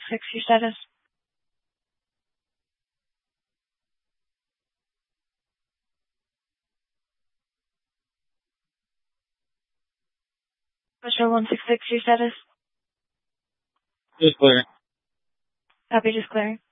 166, your status. Metro 166, your status. Just clear. Copy, just clear.